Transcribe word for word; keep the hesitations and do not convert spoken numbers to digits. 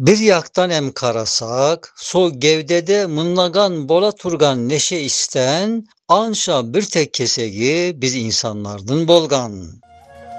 Bir yaktan em karasak, so gevdede mınlagan bola turgan neşe isten, anşa bir tek kesegi biz insanlardın bolgan.